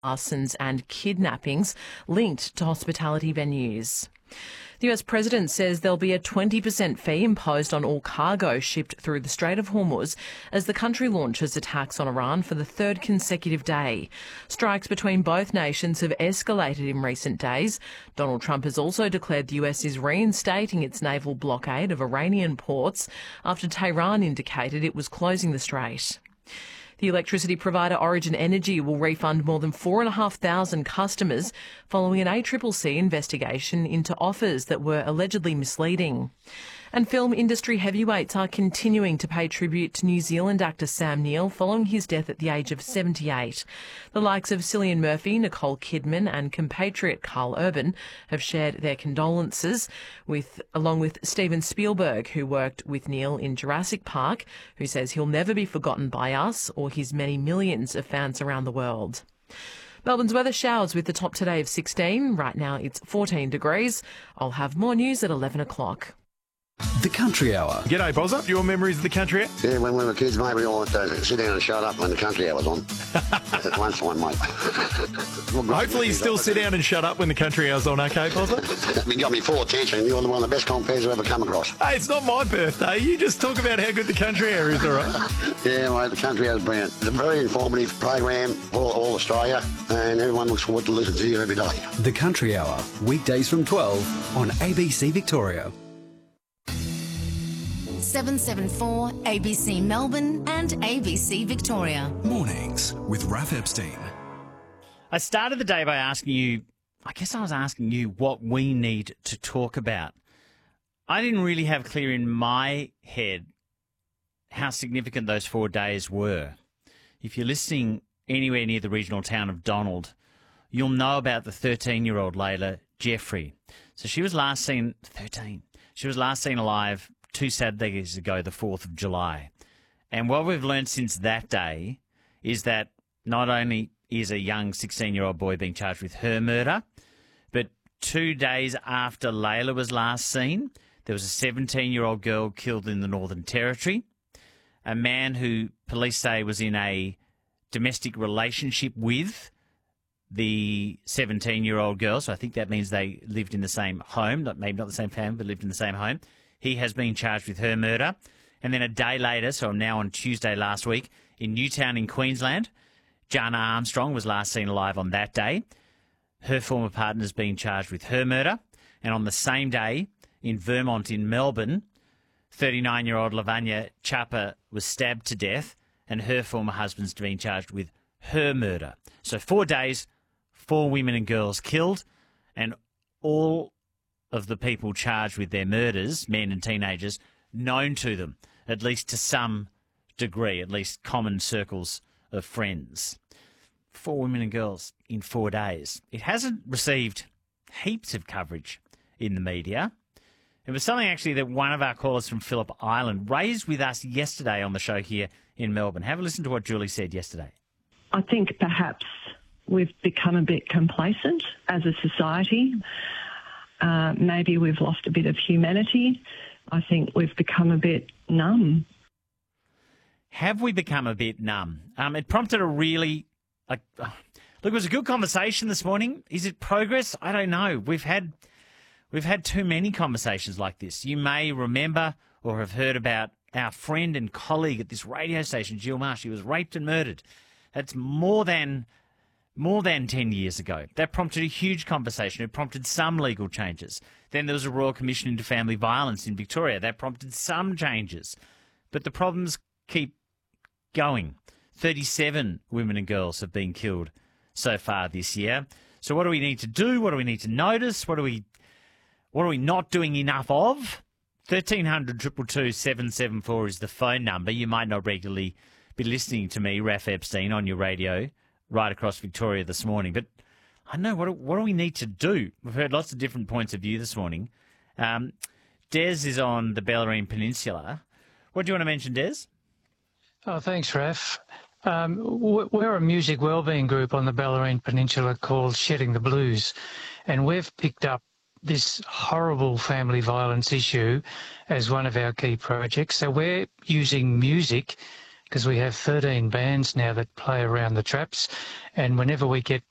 arsons and kidnappings linked to hospitality venues. The US President says there'll be a 20% fee imposed on all cargo shipped through the Strait of Hormuz as the country launches attacks on Iran for the third consecutive day. Strikes between both nations have escalated in recent days. Donald Trump has also declared the US is reinstating its naval blockade of Iranian ports after Tehran indicated it was closing the strait. The electricity provider Origin Energy will refund more than 4,500 customers following an ACCC investigation into offers that were allegedly misleading. And film industry heavyweights are continuing to pay tribute to New Zealand actor Sam Neill following his death at the age of 78. The likes of Cillian Murphy, Nicole Kidman and compatriot Carl Urban have shared their condolences, along with Steven Spielberg, who worked with Neill in Jurassic Park, who says he'll never be forgotten by us or his many millions of fans around the world. Melbourne's weather showers with the top today of 16. Right now it's 14 degrees. I'll have more news at 11 o'clock. The Country Hour. G'day, Bozza. Your memories of the Country Hour? Yeah, when we were kids, mate, we all went to sit down and shut up when the Country Hour was on. At lunchtime, mate. Hopefully you still sit down and shut up when the Country Hour's on, okay, Bozza? You got me full attention. You're one of the best compares I've ever come across. Hey, it's not my birthday. You just talk about how good the Country Hour is, all right? Yeah, mate, the Country Hour's brilliant. It's a very informative program for all Australia, and everyone looks forward to listening to you every day. The Country Hour, weekdays from 12 on ABC Victoria. 774 ABC Melbourne and ABC Victoria. Mornings with Raph Epstein. I started the day by asking you, what we need to talk about. I didn't really have clear in my head how significant those 4 days were. If you're listening anywhere near the regional town of Donald, you'll know about the 13-year-old Layla Jeffrey. So she was last seen, 13, she was last seen alive 2 Saturdays ago, the 4th of July. And what we've learned since that day is that not only is a young 16-year-old boy being charged with her murder, but 2 days after Layla was last seen, there was a 17-year-old girl killed in the Northern Territory, a man who police say was in a domestic relationship with the 17-year-old girl, so I think that means they lived in the same home, maybe not the same family, but lived in the same home. He has been charged with her murder. And then a day later, so now on Tuesday last week, in Newtown in Queensland, Jana Armstrong was last seen alive on that day. Her former partner has been charged with her murder. And on the same day, in Vermont in Melbourne, 39-year-old Lavanya Chapa was stabbed to death, and her former husband's been charged with her murder. So 4 days, 4 women and girls killed, and all of the people charged with their murders, men and teenagers, known to them, at least to some degree, at least common circles of friends. 4 women and girls in 4 days. It hasn't received heaps of coverage in the media. It was something actually that one of our callers from Phillip Island raised with us yesterday on the show here in Melbourne. Have a listen to what Julie said yesterday. I think perhaps we've become a bit complacent as a society. Maybe we've lost a bit of humanity. I think we've become a bit numb. Have we become a bit numb? It prompted a really... look, it was a good conversation this morning. Is it progress? I don't know. We've had too many conversations like this. You may remember or have heard about our friend and colleague at this radio station, Jill Marsh. She was raped and murdered. That's more than 10 years ago. That prompted a huge conversation. It prompted some legal changes. Then there was a Royal Commission into Family Violence in Victoria. That prompted some changes. But the problems keep going. 37 women and girls have been killed so far this year. So what do we need to do? What do we need to notice? What are we not doing enough of? 1300 222 774 is the phone number. You might not regularly be listening to me, Raph Epstein, on your radio right across Victoria this morning. But I know, what do we need to do? We've heard lots of different points of view this morning. Des is on the Bellarine Peninsula. What do you want to mention, Des? Oh, thanks, Raph. We're a music wellbeing group on the Bellarine Peninsula called Shedding the Blues, and we've picked up this horrible family violence issue as one of our key projects. So we're using music, because we have 13 bands now that play around the traps, and whenever we get